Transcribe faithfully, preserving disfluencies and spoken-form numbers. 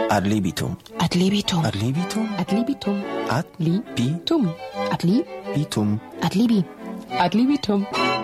Ad libitum. Ad libitum. Ad libitum. Ad libitum. Ad Libitum. libitum. Ad li. Bitum. Ad libi. Ad libitum.